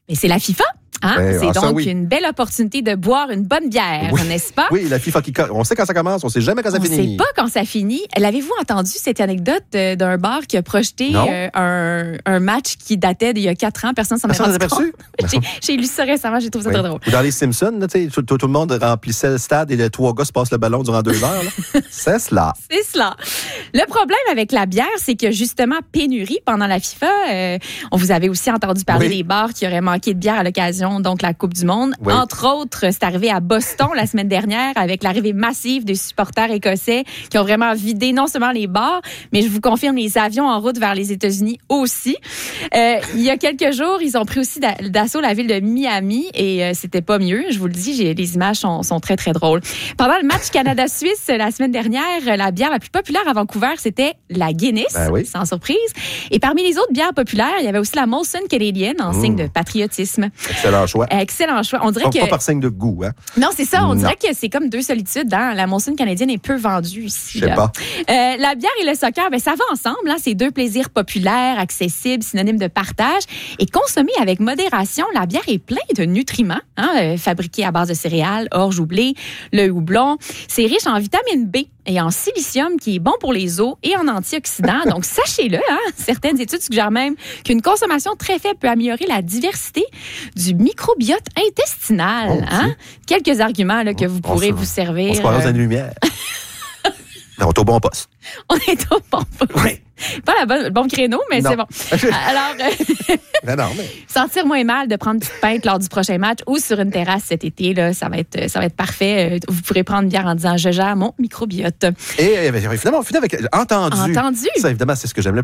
Mais c'est la FIFA. Hein? C'est ça, donc une belle opportunité de boire une bonne bière, n'est-ce pas? Oui, la FIFA, on sait quand ça commence, on sait jamais quand ça finit. On ne sait pas quand ça finit. L'avez-vous entendu cette anecdote d'un bar qui a projeté un match qui datait d'il y a 4 ans? Personne s'en est rendu compte. J'ai lu ça récemment, j'ai trouvé ça très drôle. Ou dans les Simpsons, là, tout le monde remplissait le stade et les 3 gars se passent le ballon durant 2 heures. Là. C'est cela. C'est cela. Le problème avec la bière, c'est qu'il y a justement pénurie pendant la FIFA. On vous avait aussi entendu parler des bars qui auraient manqué de bière à l'occasion donc la Coupe du Monde. Oui. Entre autres, c'est arrivé à Boston la semaine dernière avec l'arrivée massive des supporters écossais qui ont vraiment vidé non seulement les bars, mais je vous confirme les avions en route vers les États-Unis aussi. Il y a quelques jours, ils ont pris aussi d'assaut la ville de Miami et c'était pas mieux. Je vous le dis, les images sont très, très drôles. Pendant le match Canada-Suisse la semaine dernière, la bière la plus populaire à Vancouver, c'était la Guinness, sans surprise. Et parmi les autres bières populaires, il y avait aussi la Molson Canadian en signe de patriotisme. Excellent choix. Excellent choix. On dirait pas par signe de goût, hein? Non, c'est ça. On dirait que c'est comme deux solitudes. Hein? La Molson canadienne est peu vendue ici. Je sais pas. La bière et le soccer, ça va ensemble. Hein? C'est 2 plaisirs populaires, accessibles, synonymes de partage. Et consommée avec modération, la bière est pleine de nutriments, fabriquée à base de céréales, orge ou blé, le houblon. C'est riche en vitamine B et en silicium qui est bon pour les os et en antioxydants. Donc, sachez-le, certaines études suggèrent même qu'une consommation très faible peut améliorer la diversité du microbiote intestinal. Quelques arguments là, que vous pourrez vous servir. On se croirait dans une lumière. On est au bon poste. On est au bon poste. Oui. Pas le bon créneau, mais c'est bon. Alors, sentir moins mal de prendre une petite pinte lors du prochain match ou sur une terrasse cet été, là, ça va être parfait. Vous pourrez prendre une bière en disant « Je gère mon microbiote ». Et évidemment, on finit avec « Entendu ». Entendu. Ça, évidemment, c'est ce que j'aime le